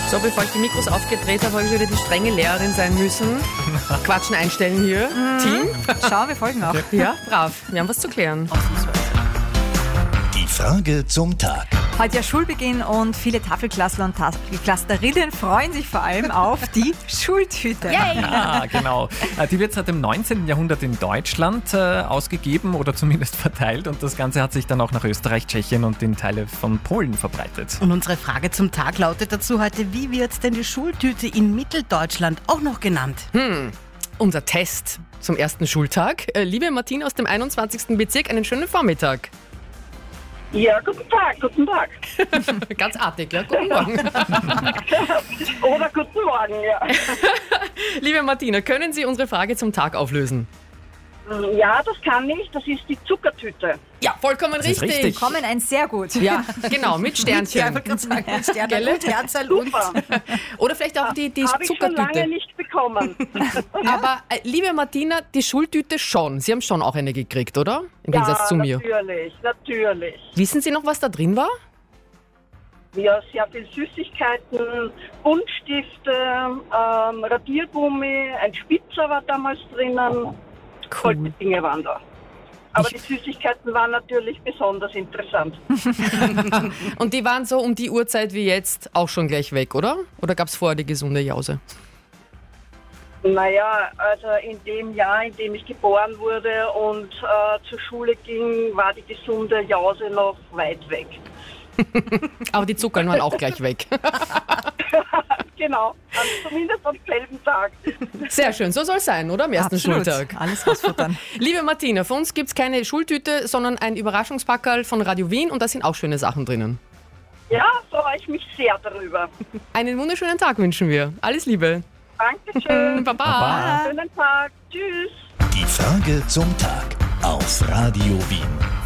So, bevor ich die Mikros aufgedreht habe, habe ich wieder die strenge Lehrerin sein müssen. Quatschen einstellen hier. Team. Schau, wir folgen auch. Ja, brav. Wir haben was zu klären. Die Frage zum Tag. Heute ja Schulbeginn und viele Tafelklassler und Tafelklasslerinnen freuen sich vor allem auf die Schultüte. Ja, genau. Die wird seit dem 19. Jahrhundert in Deutschland ausgegeben oder zumindest verteilt und das Ganze hat sich dann auch nach Österreich, Tschechien und in Teile von Polen verbreitet. Und unsere Frage zum Tag lautet dazu heute, wie wird denn die Schultüte in Mitteldeutschland auch noch genannt? Unser Test zum ersten Schultag. Liebe Martina aus dem 21. Bezirk, einen schönen Vormittag. Ja, guten Tag. Ganz artig, ja? Guten Morgen. Oder guten Morgen, ja. Liebe Martina, können Sie unsere Frage zum Tag auflösen? Ja, das kann ich. Das ist die Zuckertüte. Ja, vollkommen Das ist richtig. richtig. Kommen ein sehr gut. Ja, genau, mit Ja, Sternchen. ich wollte gerade sagen, Sterne Gell? und Herzl und... Super. Oder vielleicht auch die Habe ich schon lange Zuckertüte. nicht bekommen. Aber liebe Martina, die Schultüte schon. Sie haben schon auch eine gekriegt, oder? Im Gegensatz zu mir. Natürlich. Wissen Sie noch, was da drin war? Ja, sehr viel Süßigkeiten, Buntstifte, Radiergummi, ein Spitzer war damals drinnen. Solche Dinge waren da. Aber die Süßigkeiten waren natürlich besonders interessant. Und die waren so um die Uhrzeit wie jetzt auch schon gleich weg, oder? Oder gab es vorher die gesunde Jause? Naja, also in dem Jahr, in dem ich geboren wurde und zur Schule ging, war die gesunde Jause noch weit weg. Aber die Zuckern waren auch gleich weg. Genau, also zumindest am selben Tag. Sehr schön, so soll es sein, oder? Am ersten Absolut. Schultag. Alles rausfuttern. Liebe Martina, für uns gibt es keine Schultüte, sondern ein Überraschungspackerl von Radio Wien und da sind auch schöne Sachen drinnen. Ja, freue ich mich sehr darüber. Einen wunderschönen Tag wünschen wir. Alles Liebe. Dankeschön. Baba. Schönen Tag. Tschüss. Die Frage zum Tag auf Radio Wien.